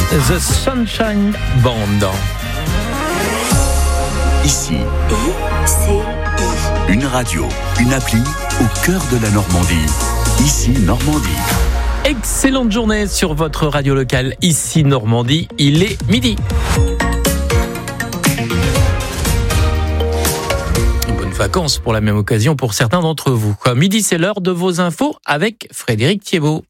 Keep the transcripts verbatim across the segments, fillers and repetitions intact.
The Sunshine Band. Ici, I C I. une radio, une appli au cœur de la Normandie. Ici, Normandie. Excellente journée sur votre radio locale. Ici, Normandie, il est midi. Bonnes vacances pour la même occasion pour certains d'entre vous. Midi, c'est l'heure de vos infos avec Frédéric Thiebaud.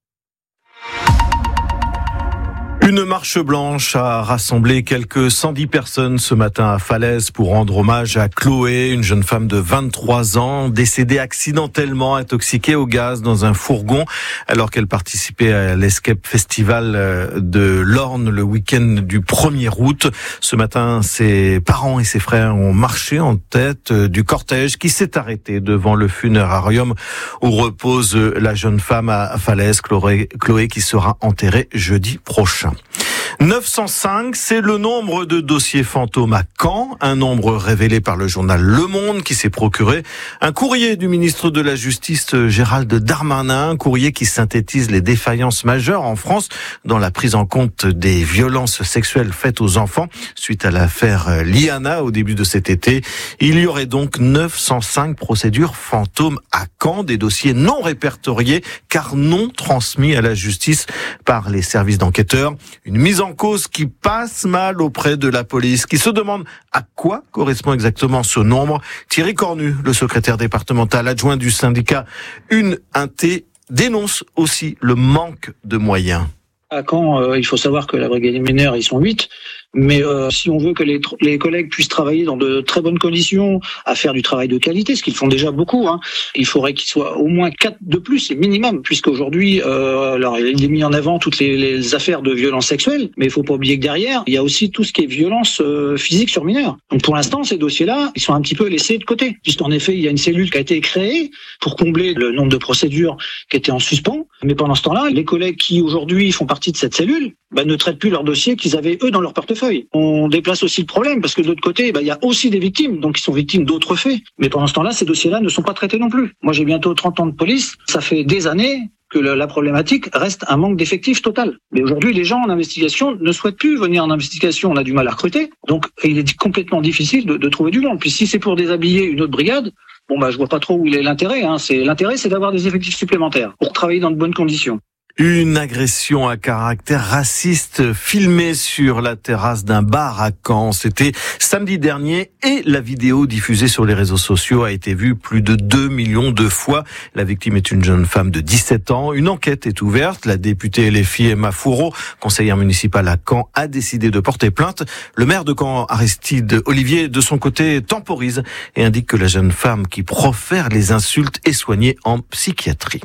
Une marche blanche a rassemblé quelques cent dix personnes ce matin à Falaise pour rendre hommage à Chloé, une jeune femme de vingt-trois ans, décédée accidentellement, intoxiquée au gaz dans un fourgon, alors qu'elle participait à l'Escape Festival de l'Orne le week-end du premier août. Ce matin, ses parents et ses frères ont marché en tête du cortège qui s'est arrêté devant le funérarium où repose la jeune femme à Falaise, Chloé, Chloé qui sera enterrée jeudi prochain. neuf cent cinq, c'est le nombre de dossiers fantômes à Caen, un nombre révélé par le journal Le Monde qui s'est procuré un courrier du ministre de la Justice Gérald Darmanin, un courrier qui synthétise les défaillances majeures en France dans la prise en compte des violences sexuelles faites aux enfants suite à l'affaire Liana au début de cet été. Il y aurait donc neuf cent cinq procédures fantômes à Caen, des dossiers non répertoriés car non transmis à la justice par les services d'enquêteurs. Une mise en cause qui passe mal auprès de la police, qui se demande à quoi correspond exactement ce nombre. Thierry Cornu, le secrétaire départemental adjoint du syndicat Une Inté, dénonce aussi le manque de moyens. À Caen, euh, il faut savoir que la brigade des mineurs, ils sont huit. Mais euh, si on veut que les, les collègues puissent travailler dans de très bonnes conditions, à faire du travail de qualité, ce qu'ils font déjà beaucoup, hein, il faudrait qu'ils soient au moins quatre de plus, c'est minimum, puisqu'aujourd'hui, euh, alors il est mis en avant toutes les, les affaires de violence sexuelle, mais il faut pas oublier que derrière, il y a aussi tout ce qui est violence euh, physique sur mineurs. Donc pour l'instant, ces dossiers-là, ils sont un petit peu laissés de côté, puisqu'en effet, il y a une cellule qui a été créée pour combler le nombre de procédures qui étaient en suspens. Mais pendant ce temps-là, les collègues qui aujourd'hui font partie de cette cellule, bah, ne traitent plus leurs dossiers qu'ils avaient eux dans leur portefeuille. On déplace aussi le problème parce que de l'autre côté, bah, il y a aussi des victimes, donc ils sont victimes d'autres faits. Mais pendant ce temps-là, ces dossiers-là ne sont pas traités non plus. Moi, j'ai bientôt trente ans de police. Ça fait des années que la problématique reste un manque d'effectifs total. Mais aujourd'hui, les gens en investigation ne souhaitent plus venir en investigation. On a du mal à recruter. Donc, il est complètement difficile de, de trouver du monde. Puis si c'est pour déshabiller une autre brigade, bon, bah, je vois pas trop où il est l'intérêt, hein. C'est, l'intérêt, c'est d'avoir des effectifs supplémentaires pour travailler dans de bonnes conditions. Une agression à caractère raciste filmée sur la terrasse d'un bar à Caen. C'était samedi dernier et la vidéo diffusée sur les réseaux sociaux a été vue plus de deux millions de fois. La victime est une jeune femme de dix-sept ans. Une enquête est ouverte. La députée L F I Emma Fourreau, conseillère municipale à Caen, a décidé de porter plainte. Le maire de Caen, Aristide Olivier, de son côté, temporise et indique que la jeune femme qui profère les insultes est soignée en psychiatrie.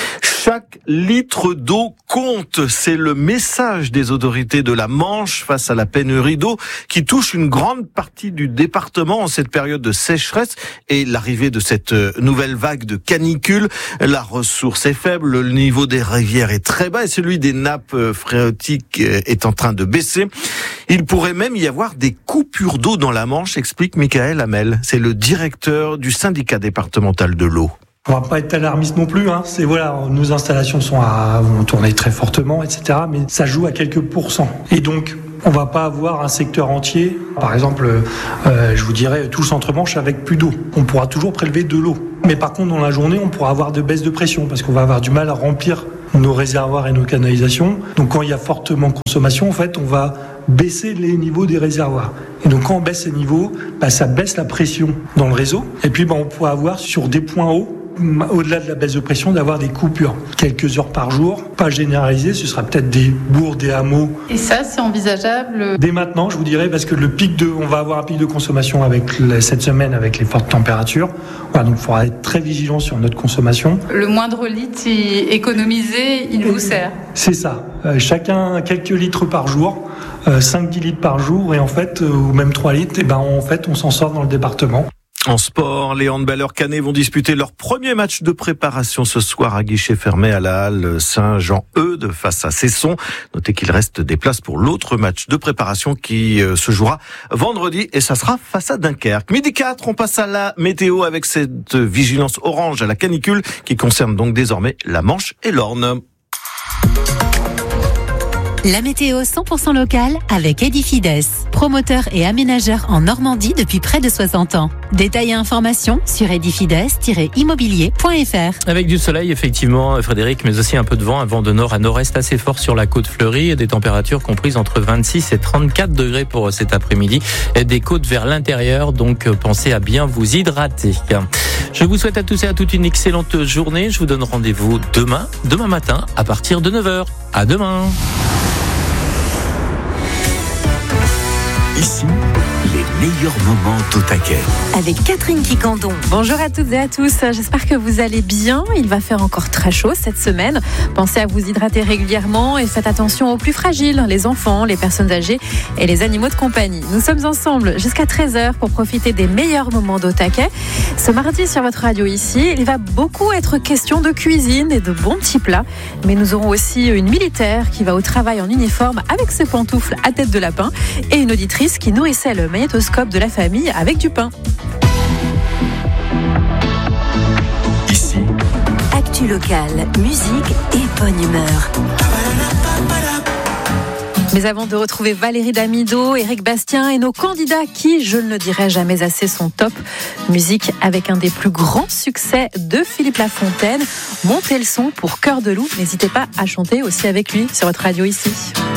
Chaque litre d'eau compte, c'est le message des autorités de la Manche face à la pénurie d'eau qui touche une grande partie du département en cette période de sécheresse et l'arrivée de cette nouvelle vague de canicule. La ressource est faible, le niveau des rivières est très bas et celui des nappes phréatiques est en train de baisser. Il pourrait même y avoir des coupures d'eau dans la Manche, explique Michael Hamel. C'est le directeur du syndicat départemental de l'eau. On va pas être alarmiste non plus, hein. C'est voilà, nos installations sont à, vont tourner très fortement, et cetera. Mais ça joue à quelques pourcents. Et donc, on va pas avoir un secteur entier. Par exemple, euh, je vous dirais tout le centre-Manche avec plus d'eau. On pourra toujours prélever de l'eau. Mais par contre, dans la journée, on pourra avoir de baisses de pression parce qu'on va avoir du mal à remplir nos réservoirs et nos canalisations. Donc, quand il y a fortement consommation, en fait, on va baisser les niveaux des réservoirs. Et donc, quand on baisse ces niveaux, bah, ça baisse la pression dans le réseau. Et puis, bah, on pourra avoir sur des points hauts, au-delà de la baisse de pression, d'avoir des coupures. Quelques heures par jour, pas généralisé, ce sera peut-être des bourgs, des hameaux. Et ça, c'est envisageable dès maintenant, je vous dirais, parce que le pic de, on va avoir un pic de consommation avec la, cette semaine avec les fortes températures. Voilà, donc il faudra être très vigilant sur notre consommation. Le moindre litre économisé, il vous sert. C'est ça. Euh, chacun quelques litres par jour, euh, cinq à dix litres par jour, et en fait, euh, ou même trois litres, et ben en fait, on s'en sort dans le département. En sport, les handballeurs caennais vont disputer leur premier match de préparation ce soir à guichet fermé à la Halle Saint-Jean-Eudes face à Cesson. Notez qu'il reste des places pour l'autre match de préparation qui se jouera vendredi et ça sera face à Dunkerque. Midi quatre, on passe à la météo avec cette vigilance orange à la canicule qui concerne donc désormais la Manche et l'Orne. La météo cent pour cent locale avec Edifides, promoteur et aménageur en Normandie depuis près de soixante ans. Détails et informations sur edifides tiret immobilier point f r. Avec du soleil, effectivement, Frédéric, mais aussi un peu de vent, un vent de nord à nord-est assez fort sur la côte fleurie et des températures comprises entre vingt-six et trente-quatre degrés pour cet après-midi. Et des côtes vers l'intérieur, donc pensez à bien vous hydrater. Je vous souhaite à tous et à toutes une excellente journée. Je vous donne rendez-vous demain, demain matin, à partir de neuf heures. À demain. Ici, les meilleurs moments au taquet. Avec Catherine Quicandon. Bonjour à toutes et à tous, j'espère que vous allez bien. Il va faire encore très chaud cette semaine. Pensez à vous hydrater régulièrement et faites attention aux plus fragiles, les enfants, les personnes âgées et les animaux de compagnie. Nous sommes ensemble jusqu'à treize heures pour profiter des meilleurs moments d'au taquet. Ce mardi sur votre radio ici, il va beaucoup être question de cuisine et de bons petits plats. Mais nous aurons aussi une militaire qui va au travail en uniforme avec ses pantoufles à tête de lapin et une auditrice qui nourrissait le magnétoscope de la famille avec du pain. Ici, Actu locale, musique et bonne humeur. Mais avant de retrouver Valérie Damido, Éric Bastien et nos candidats qui, je ne le dirai jamais assez, sont top. Musique avec un des plus grands succès de Philippe Lafontaine. Montez le son pour Cœur de loup. N'hésitez pas à chanter aussi avec lui sur votre radio ici.